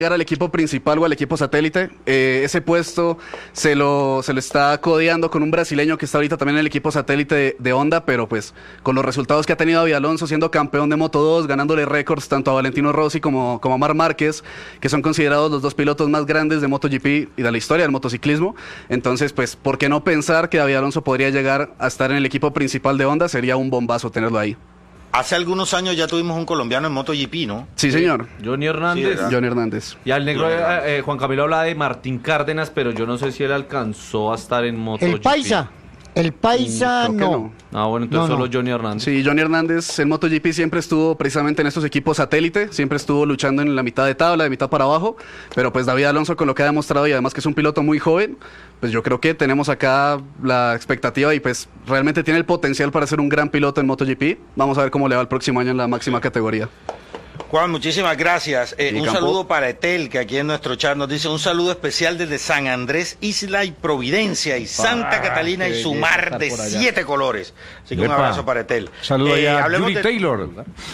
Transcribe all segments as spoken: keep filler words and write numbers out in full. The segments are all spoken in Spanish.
llegar al equipo principal o al equipo satélite. Eh, ese puesto se lo, se lo está codeando con un brasileño que está ahorita también en el equipo satélite de, de Honda, pero pues con los resultados que ha tenido David Alonso siendo campeón de Moto dos, ganándole récords tanto a Valentino Rossi como, como a Marc Márquez, que son considerados los dos pilotos más grandes de MotoGP y de la historia del motociclismo. Entonces, pues, ¿por qué no pensar que David Alonso podría llegar a estar en el equipo principal de Honda? Sería un bombazo tenerlo ahí. Hace algunos años ya tuvimos un colombiano en MotoGP, ¿no? Sí, señor. Johnny Hernández. Sí, Johnny Hernández. Y al negro, eh, eh, Juan Camilo habla de Martín Cárdenas, pero yo no sé si él alcanzó a estar en MotoGP. El Paisa. El Paisa Mm, no. no. Ah, bueno, entonces No, solo no. Johnny Hernández. Sí, Johnny Hernández en MotoGP siempre estuvo precisamente en estos equipos satélite, siempre estuvo luchando en la mitad de tabla, de mitad para abajo, pero pues David Alonso con lo que ha demostrado y además que es un piloto muy joven, pues yo creo que tenemos acá la expectativa y pues realmente tiene el potencial para ser un gran piloto en MotoGP. Vamos a ver cómo le va el próximo año en la máxima categoría. Juan, muchísimas gracias. Eh, Sí, un Campo. saludo para Etel, que aquí en nuestro chat nos dice un saludo especial desde San Andrés, Isla y Providencia y Santa Ah, Catalina qué y su belleza mar estar de por allá. siete colores. Así que un Epa. abrazo para Etel. Saludo Eh, allá a hablemos Yuri de- Taylor.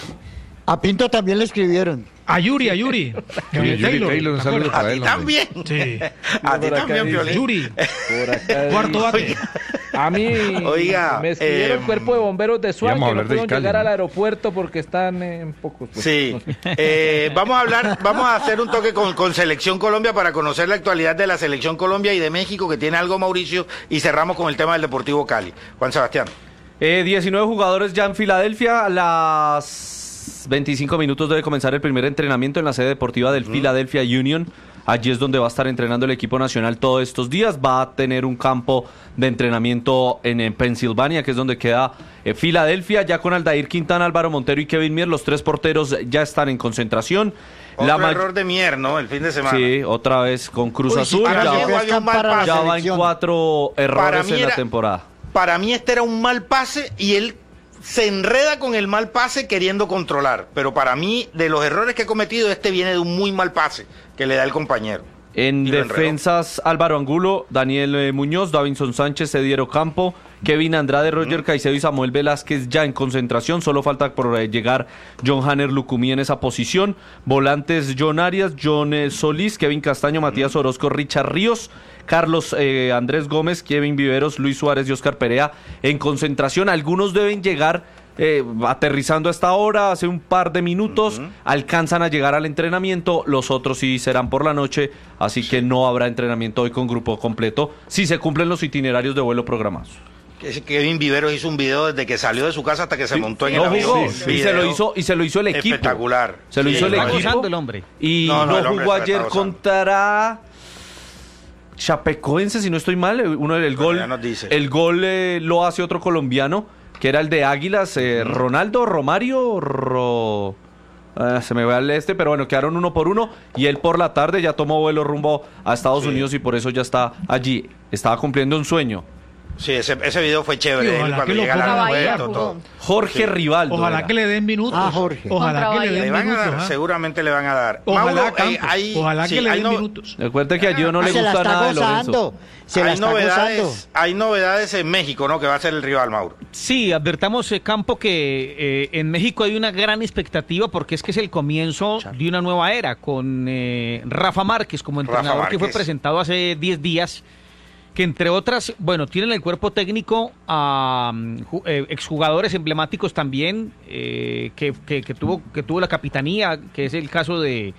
A Pinto también le escribieron. A Yuri, a Yuri. Sí, Yuri Taylor, un ¿te saludo acuerdas? A para ti él, hombre. también. Sí. A ti Por acá también, dice- Piolín. Yuri, Por acá cuarto dice- bate. A mí Oiga, me escribieron eh, el cuerpo de bomberos de Suárez íbamos a que no hablar del pudieron Cali, llegar ¿no? al aeropuerto porque están en pocos. pues, Sí, no sé. eh, vamos a hablar, vamos a hacer un toque con, con Selección Colombia para conocer la actualidad de la Selección Colombia y de México, que tiene algo Mauricio, y cerramos con el tema del Deportivo Cali. Juan Sebastián. Eh, diecinueve jugadores ya en Filadelfia. A las veinticinco minutos debe comenzar el primer entrenamiento en la sede deportiva del Philadelphia Union. Allí es donde va a estar entrenando el equipo nacional todos estos días. Va a tener un campo de entrenamiento en, en Pensilvania, que es donde queda eh, Filadelfia. Ya con Aldair Quintana, Álvaro Montero y Kevin Mier, los tres porteros ya están en concentración. Otro ma- error de Mier, ¿no? El fin de semana. Sí, otra vez con Cruz Uy, Azul. sí, para ya, mí que había pescan un mal para la pase. ya va en selección. cuatro Para errores mí en la era- temporada. Para mí este era un mal pase y él se enreda con el mal pase queriendo controlar. Pero para mí, de los errores que he cometido, este viene de un muy mal pase que le da el compañero. En Y lo enredó. defensas, Álvaro Angulo, Daniel eh, Muñoz, Davinson Sánchez, Ediero Campo, Kevin Andrade, Roger Caicedo y Samuel Velázquez ya en concentración. Solo falta por eh, llegar John Hanner Lucumí en esa posición. Volantes, John Arias, John eh, Solís, Kevin Castaño, Matías Orozco, Richard Ríos, Carlos eh, Andrés Gómez, Kevin Viveros, Luis Suárez y Oscar Perea en concentración. Algunos deben llegar eh, aterrizando a esta hora, hace un par de minutos, uh-huh. alcanzan a llegar al entrenamiento, los otros sí serán por la noche, así que no habrá entrenamiento hoy con grupo completo, si se cumplen los itinerarios de vuelo programados. Que Kevin Viveros hizo un video desde que salió de su casa hasta que se Sí, montó en no el avión. jugó, Sí, y se lo video hizo y se lo hizo el equipo. Espectacular. Se lo Sí, hizo el está equipo. gozando el hombre. Y No, no, no, el hombre jugó está ayer gozando. contra Chapecoense, si no estoy mal, uno del Bueno, gol. ya nos dice. El gol eh, lo hace otro colombiano, que era el de Águilas, eh, Ronaldo Romario Ro... Ah, se me va el este, pero bueno, quedaron uno por uno y él por la tarde ya tomó vuelo rumbo a Estados Sí. Unidos y por eso ya está allí. Estaba cumpliendo un sueño. Sí, ese, ese video fue chévere. Sí, él ojalá cuando que lo llega al pongan. aeropuerto, Bahía todo. Jorge Sí. Rivaldo. Ojalá era. que le den minutos. Ah, Jorge. Ojalá Contra que le Bahía. Le den van a minutos. dar, ¿ah? seguramente le van a dar. Ojalá, Mauro, Campos, eh, hay- ojalá sí, que le hay den no- minutos. Recuerde que a Gio no le se la gusta está nada de gozando. Lorenzo. Se la hay está novedades, gozando. hay novedades en México, ¿no? Que va a ser el rival, Mauro. Sí, advertamos, eh, Campo, que eh, en México hay una gran expectativa porque es que es el comienzo de una nueva era con eh, Rafa Márquez como Rafa entrenador que fue Márquez. presentado hace diez días, que entre otras, bueno, tienen el cuerpo técnico a mm, ju- eh, exjugadores emblemáticos también, eh, que, que, que tuvo que tuvo la capitanía, que es el caso de,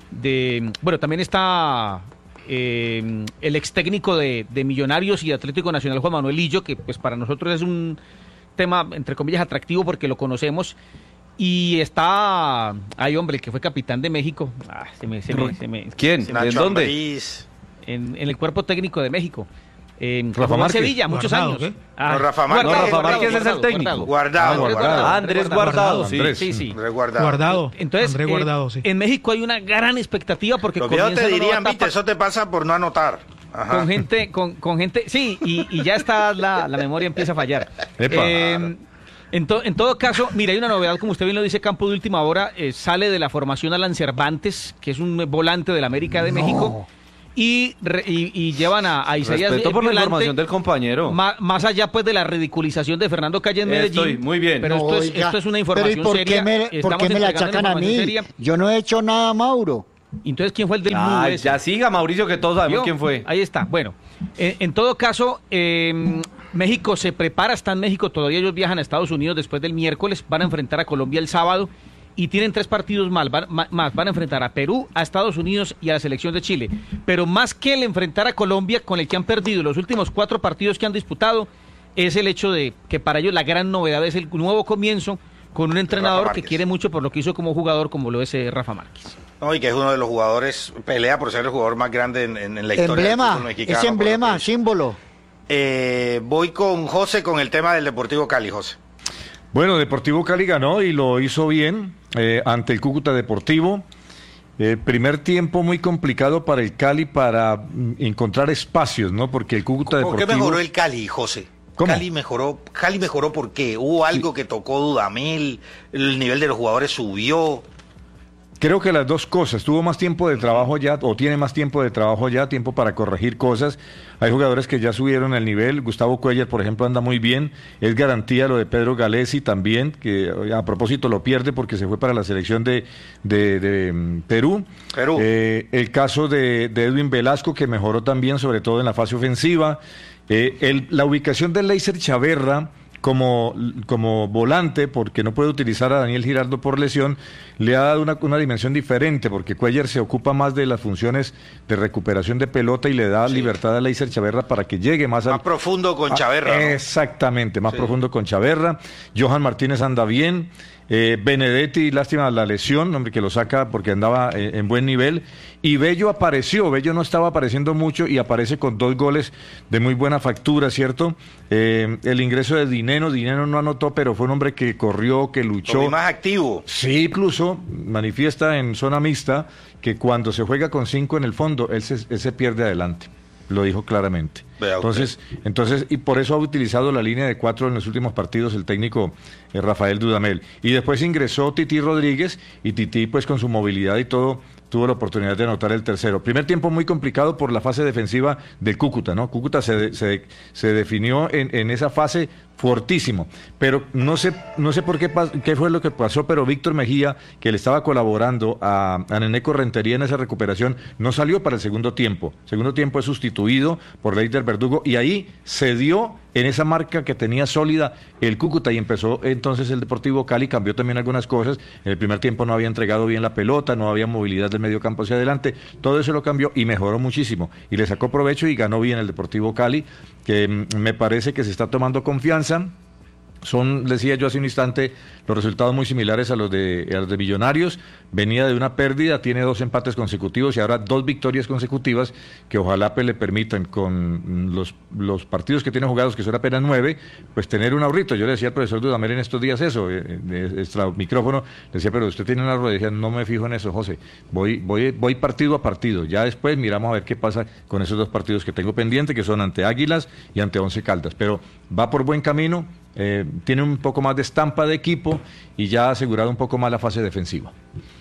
de bueno, también está eh, el ex técnico de, de Millonarios y Atlético Nacional, Juan Manuel Lillo, que pues para nosotros es un tema, entre comillas, atractivo porque lo conocemos. Y está, ay hombre, el que fue capitán de México, ah, se me, se me- se me- ¿Quién? se ¿En Nacho dónde? Ambriz. en, en el cuerpo técnico de México. En Rafa Márquez. Sevilla, muchos Guardado, años. ¿qué? Ah, No, Rafa Márquez. No, Rafa Guardado, Márquez es el Guardado, técnico. Guardado. Ah, Guardado. Ah, Andrés Guardado, sí. Andrés. Sí, sí. Andrés Guardado. Guardado. Entonces, André eh, Guardado, sí. en México hay una gran expectativa porque Los viejos comienza te una nueva dirían, viste, etapa eso te pasa por no anotar. Ajá. con gente, con, con gente, sí, y, y ya está la, la memoria empieza a fallar. Epa. Eh, en, to- en todo caso, mira, hay una novedad, como usted bien lo dice, Campo de última hora, eh, sale de la formación Alan Cervantes, que es un volante del América de México, y, re- y, y llevan a, a Isaías Respeto por la Violante, información del compañero. ma- más allá pues de la ridiculización de Fernando Calle en Medellín. Estoy muy bien. Pero esto, es, Oiga, esto es una pero ¿y información por seria. qué me, por Estamos qué me la entregando achacan a información mí? seria. Yo no he hecho nada, Mauro. Entonces, ¿quién fue el del Ah, nudo ese? ya siga, Mauricio, que todos sabemos ¿Vio? quién fue. Ahí está. Bueno, en, en todo caso, eh, México se prepara, está en México, todavía ellos viajan a Estados Unidos después del miércoles, van a enfrentar a Colombia el sábado y tienen tres partidos más, van, más, van a enfrentar a Perú, a Estados Unidos y a la selección de Chile. Pero más que el enfrentar a Colombia, con el que han perdido los últimos cuatro partidos que han disputado, es el hecho de que para ellos la gran novedad es el nuevo comienzo con un entrenador que quiere mucho por lo que hizo como jugador, como lo es eh, Rafa Márquez. No, y que es uno de los jugadores, pelea por ser el jugador más grande en, en, en la historia Emblema, del fútbol mexicano. es emblema, símbolo. Eh, voy con José con el tema del Deportivo Cali, José. Bueno, Deportivo Cali ganó y lo hizo bien eh, ante el Cúcuta Deportivo. Eh, primer tiempo muy complicado para el Cali para mm, encontrar espacios, ¿no? Porque el Cúcuta ¿Por Deportivo... qué mejoró el Cali, José? ¿Cómo? Cali mejoró, Cali mejoró ¿por qué? ¿Hubo algo sí. que tocó Dudamel? ¿El nivel de los jugadores subió? Creo que las dos cosas. Tuvo más tiempo de trabajo ya, o tiene más tiempo de trabajo ya, tiempo para corregir cosas. Hay jugadores que ya subieron el nivel. Gustavo Cuellar, por ejemplo, anda muy bien. Es garantía lo de Pedro Galesi también, que a propósito lo pierde porque se fue para la selección de, de, de um, Perú. Perú. Eh, el caso de, de Edwin Velasco, que mejoró también, sobre todo en la fase ofensiva. Eh, el, la ubicación de Leiser Chaverra como, como volante, porque no puede utilizar a Daniel Giraldo por lesión, le ha dado una, una dimensión diferente, porque Cuellar se ocupa más de las funciones de recuperación de pelota y le da sí. libertad a Leiser Chaverra para que llegue más, más al, profundo con Chaverra. A, ¿no? Exactamente, más sí. profundo con Chaverra. Johan Martínez anda bien. Eh, Benedetti, lástima la lesión, hombre, que lo saca porque andaba en, en buen nivel. Y Bello apareció, Bello no estaba apareciendo mucho y aparece con dos goles de muy buena factura, ¿cierto? Eh, el ingreso de Dineno, Dineno no anotó, pero fue un hombre que corrió, que luchó. Lo más activo. Sí, incluso manifiesta en zona mixta que cuando se juega con cinco en el fondo, él se, él se pierde adelante. Lo dijo claramente. Entonces, entonces, y por eso ha utilizado la línea de cuatro en los últimos partidos el técnico eh, Rafael Dudamel. Y después ingresó Tití Rodríguez, y Tití, pues con su movilidad y todo, tuvo la oportunidad de anotar el tercero. Primer tiempo muy complicado por la fase defensiva del Cúcuta, ¿no? Cúcuta se, se, se definió en, en esa fase fortísimo, pero no sé no sé por qué qué fue lo que pasó, pero Víctor Mejía, que le estaba colaborando a, a Neneco Rentería en esa recuperación, no salió para el segundo tiempo. Segundo tiempo es sustituido por Leider Verdugo y ahí se dio en esa marca que tenía sólida el Cúcuta y empezó entonces el Deportivo Cali, cambió también algunas cosas. En el primer tiempo no había entregado bien la pelota, no había movilidad del medio campo hacia adelante, todo eso lo cambió y mejoró muchísimo y le sacó provecho y ganó bien el Deportivo Cali, que mm, me parece que se está tomando confianza. Son, decía yo hace un instante, los resultados muy similares a los de, a los de Millonarios. Venía de una pérdida, tiene dos empates consecutivos y ahora dos victorias consecutivas que ojalá pues, le permitan con los, los partidos que tiene jugados, que son apenas nueve, pues tener un ahorrito. Yo le decía al profesor Dudamel en estos días eso, eh, de extra micrófono, le decía, pero usted tiene una rueda, decía, no me fijo en eso, José, voy, voy, voy partido a partido, ya después miramos a ver qué pasa con esos dos partidos que tengo pendiente, que son ante Águilas y ante Once Caldas, pero va por buen camino. Eh, tiene un poco más de estampa de equipo y ya ha asegurado un poco más la fase defensiva.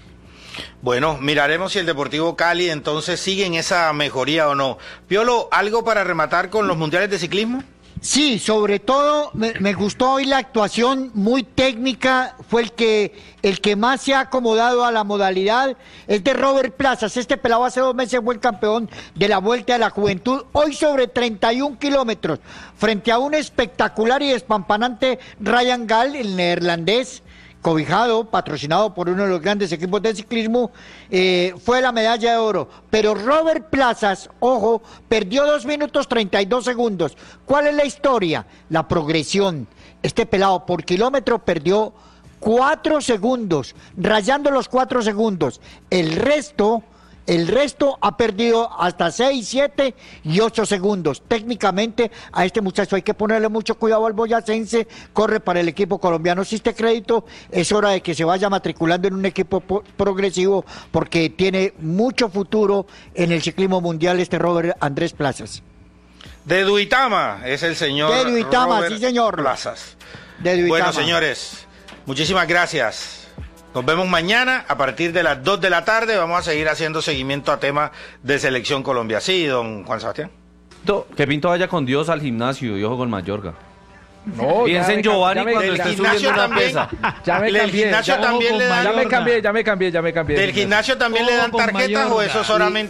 Bueno, miraremos si el Deportivo Cali entonces sigue en esa mejoría o no. Piolo, ¿algo para rematar con los mundiales de ciclismo? Sí, sobre todo me, me gustó hoy la actuación muy técnica, fue el que el que más se ha acomodado a la modalidad, es de Robert Plazas. Este pelado hace dos meses fue el campeón de la Vuelta de la Juventud, hoy sobre treinta y un kilómetros, frente a un espectacular y despampanante Ryan Gal, el neerlandés, cobijado, patrocinado por uno de los grandes equipos de ciclismo, eh, fue la medalla de oro. Pero Robert Plazas, ojo, perdió dos minutos treinta y dos segundos. ¿Cuál es la historia? La progresión. Este pelado por kilómetro perdió cuatro segundos, rayando los cuatro segundos. El resto... El resto ha perdido hasta seis, siete y ocho segundos. Técnicamente a este muchacho hay que ponerle mucho cuidado al boyacense, corre para el equipo colombiano. Si este crédito es hora de que se vaya matriculando en un equipo progresivo porque tiene mucho futuro en el ciclismo mundial este Robert Andrés Plazas. De Duitama es el señor De Duitama, Robert sí señor. Plazas. De Duitama. Bueno, señores, muchísimas gracias. Nos vemos mañana a partir de las dos de la tarde. Vamos a seguir haciendo seguimiento a temas de Selección Colombia. Sí, don Juan Sebastián. Que Pinto vaya con Dios al gimnasio y ojo con Mayorga. No, Piensa ya en me Giovanni cam- ya me- cuando del esté gimnasio subiendo una también. pesa. Ya me Del cambié, gimnasio ya- también le dan- Ya me cambié, ya me cambié, ya me cambié. ¿Del gimnasio también le dan Ojo con tarjetas o Mayorga. eso solamente